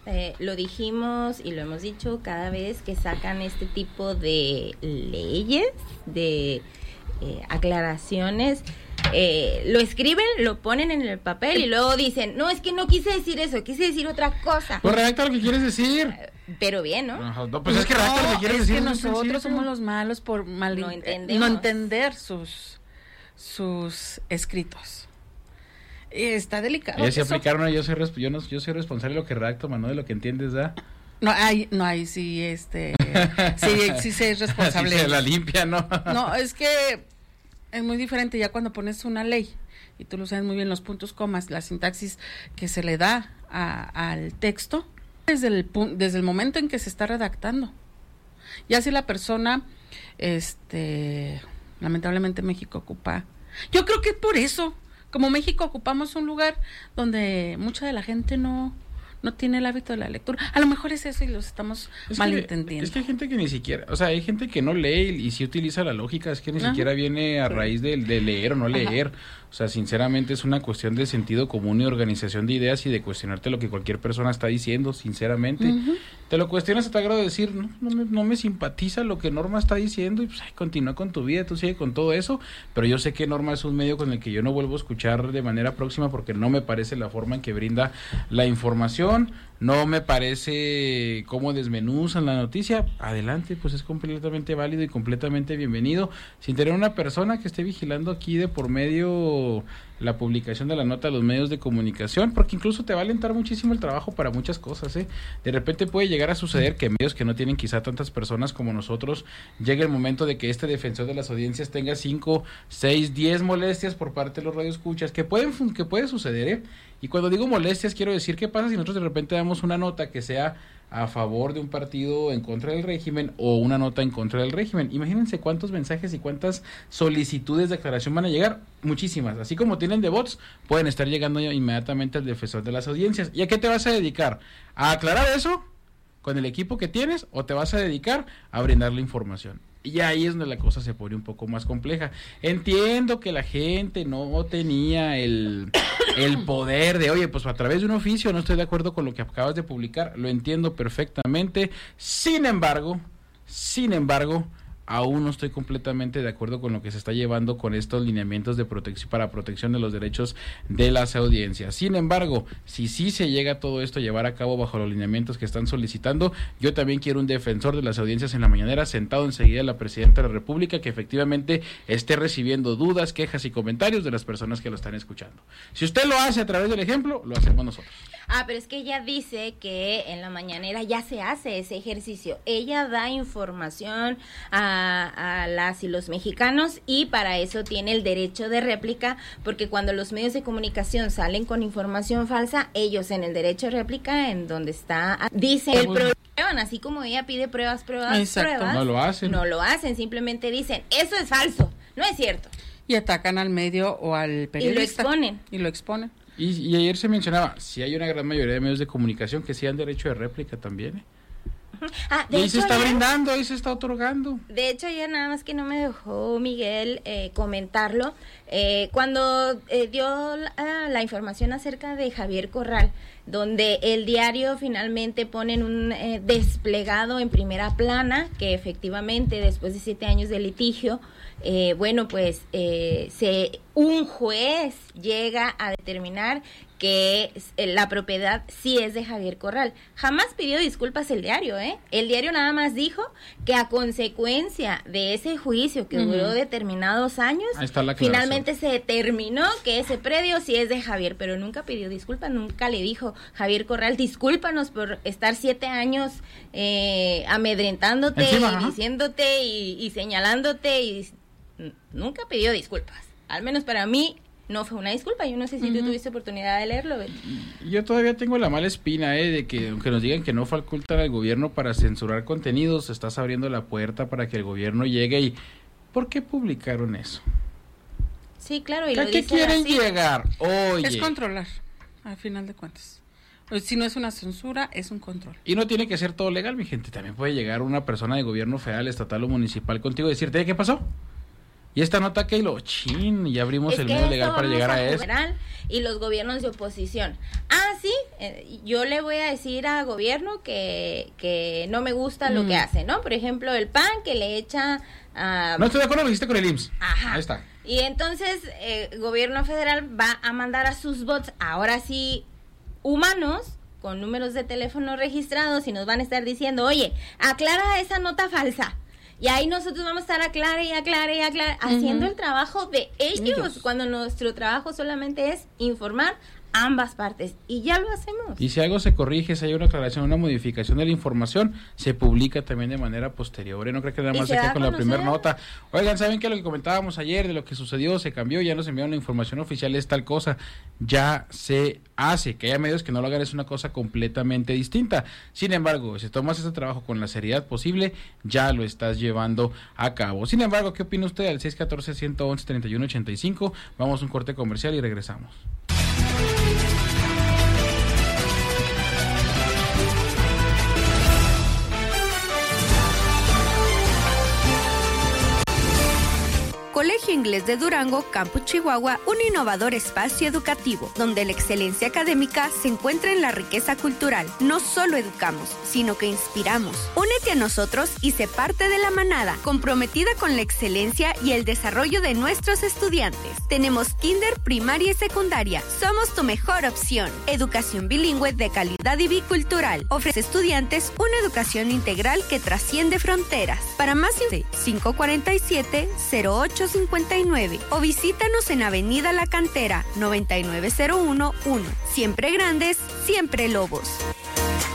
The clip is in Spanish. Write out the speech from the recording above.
Lo dijimos y lo hemos dicho cada vez que sacan este tipo de leyes, de aclaraciones, lo escriben, lo ponen en el papel y luego dicen, no, es que no quise decir eso, quise decir otra cosa. Pues redacta lo que quieres decir. Pero bien, ¿no? No, pues es que redacta lo que quieres decir. Es que nosotros somos los malos por no entender sus escritos. Está delicado. Ellos se aplicaron, yo soy responsable de lo que redacto, no de lo que entiendes, ¿da? No hay, sí se es responsable. Sí se la limpia, ¿no? No, es que es muy diferente ya cuando pones una ley, y tú lo sabes muy bien, los puntos, comas, la sintaxis que se le da al texto, desde el momento en que se está redactando. Ya si la persona, lamentablemente México ocupa, yo creo que por eso, como México ocupamos un lugar donde mucha de la gente no tiene el hábito de la lectura. A lo mejor es eso y los estamos malentendiendo. Es que hay gente que ni siquiera, o sea, hay gente que no lee y sí utiliza la lógica, es que ni siquiera viene a raíz de leer o no leer. O sea, sinceramente es una cuestión de sentido común y organización de ideas y de cuestionarte lo que cualquier persona está diciendo, sinceramente. Te lo cuestionas a tal grado de decir, no me simpatiza lo que Norma está diciendo y pues continúa con tu vida, tú sigue con todo eso, pero yo sé que Norma es un medio con el que yo no vuelvo a escuchar de manera próxima porque no me parece la forma en que brinda la información, no me parece cómo desmenuzan la noticia. Adelante, pues es completamente válido y completamente bienvenido, sin tener una persona que esté vigilando aquí de por medio la publicación de la nota a los medios de comunicación, porque incluso te va a alentar muchísimo el trabajo para muchas cosas, ¿eh? De repente puede llegar a suceder que medios que no tienen quizá tantas personas como nosotros, llegue el momento de que este defensor de las audiencias tenga 5, 6, 10 molestias por parte de los radioescuchas, que puede suceder, ¿eh? Y cuando digo molestias, quiero decir, ¿qué pasa si nosotros de repente damos una nota que sea a favor de un partido en contra del régimen o una nota en contra del régimen? Imagínense cuántos mensajes y cuántas solicitudes de aclaración van a llegar, muchísimas, así como tienen de bots, pueden estar llegando inmediatamente al defensor de las audiencias. ¿Y a qué te vas a dedicar? ¿A aclarar eso con el equipo que tienes o te vas a dedicar a brindar la información? Y ahí es donde la cosa se pone un poco más compleja. Entiendo que la gente no tenía el poder de, oye, pues a través de un oficio no estoy de acuerdo con lo que acabas de publicar, lo entiendo perfectamente. Sin embargo, aún no estoy completamente de acuerdo con lo que se está llevando con estos lineamientos de protección de los derechos de las audiencias. Sin embargo, si sí se llega todo esto a llevar a cabo bajo los lineamientos que están solicitando, yo también quiero un defensor de las audiencias en la mañanera sentado enseguida de la Presidenta de la República que efectivamente esté recibiendo dudas, quejas y comentarios de las personas que lo están escuchando. Si usted lo hace a través del ejemplo, lo hacemos nosotros. Pero es que ella dice que en la mañanera ya se hace ese ejercicio. Ella da información a las y los mexicanos y para eso tiene el derecho de réplica, porque cuando los medios de comunicación salen con información falsa, ellos en el derecho de réplica, en donde está, dice el problema, así como ella pide pruebas, no lo hacen, simplemente dicen, eso es falso, no es cierto. Y atacan al medio o al periodista. Y lo exponen. Y ayer se mencionaba, si hay una gran mayoría de medios de comunicación que sí han derecho de réplica también, ¿eh? Y ahí se está brindando, ahí se está otorgando. De hecho, ayer nada más que no me dejó Miguel comentarlo, cuando dio la información acerca de Javier Corral, donde el diario finalmente pone un desplegado en primera plana, que efectivamente después de 7 años de litigio, un juez llega a determinar que la propiedad sí es de Javier Corral. Jamás pidió disculpas el diario, ¿eh? El diario nada más dijo que a consecuencia de ese juicio que duró determinados años, finalmente se determinó que ese predio sí es de Javier, pero nunca pidió disculpas, nunca le dijo, Javier Corral, discúlpanos por estar 7 años amedrentándote y diciéndote y señalándote, y nunca pidió disculpas. Al menos para mí no fue una disculpa. Yo no sé si tú tuviste oportunidad de leerlo, Betty. Yo todavía tengo la mala espina, de que aunque nos digan que no facultan al gobierno para censurar contenidos, estás abriendo la puerta para que el gobierno llegue y... ¿Por qué publicaron eso? Sí, claro. Y ¿A qué quieren llegar? Oye. Es controlar, al final de cuentas. Si no es una censura, es un control. Y no tiene que ser todo legal, mi gente. También puede llegar una persona de gobierno federal, estatal o municipal contigo y decirte, ¿qué pasó? Y esta nota que lo chin, y abrimos el medio legal para llegar a eso. Y los gobiernos de oposición. Sí, yo le voy a decir al gobierno que no me gusta lo que hace, ¿no? Por ejemplo, el PAN que le echa... no estoy de acuerdo, lo hiciste con el IMSS. Ajá. Ahí está. Y entonces el gobierno federal va a mandar a sus bots, ahora sí, humanos, con números de teléfono registrados, y nos van a estar diciendo, oye, aclara esa nota falsa. Y ahí nosotros vamos a estar aclare, haciendo el trabajo de ellos, cuando nuestro trabajo solamente es informar ambas partes, y ya lo hacemos. Y si algo se corrige, si hay una aclaración, una modificación de la información, se publica también de manera posterior. No creo que nada más se quede con la primera nota. Oigan, ¿saben qué? Lo que comentábamos ayer de lo que sucedió, se cambió, ya nos enviaron la información oficial, es tal cosa, ya se hace. Que haya medios que no lo hagan es una cosa completamente distinta. Sin embargo, si tomas ese trabajo con la seriedad posible, ya lo estás llevando a cabo. Sin embargo, ¿qué opina usted? Al 614-111-3185, vamos a un corte comercial y regresamos. Colegio Inglés de Durango, Campus Chihuahua, un innovador espacio educativo, donde la excelencia académica se encuentra en la riqueza cultural. No solo educamos, sino que inspiramos. Únete a nosotros y sé parte de la manada, comprometida con la excelencia y el desarrollo de nuestros estudiantes. Tenemos kinder, primaria y secundaria. Somos tu mejor opción. Educación bilingüe de calidad y bicultural. Ofrece estudiantes una educación integral que trasciende fronteras. Para más info, 547-0859 o visítanos en Avenida La Cantera 99011. Siempre grandes, siempre lobos.